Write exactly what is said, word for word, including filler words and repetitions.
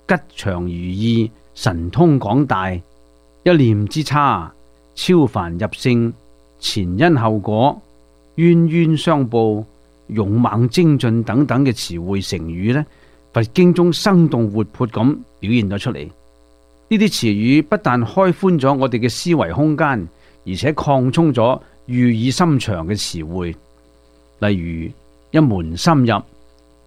吉祥如意、神通廣大、一念之差、超凡入聖、前因後果、冤冤相報、勇猛精進等等嘅詞彙成語呢，佛經中生動活潑咁表現咗出嚟。呢啲詞語不但開寬咗我哋嘅思維空間，而且擴充咗寓意深長嘅詞彙。例如一門深入、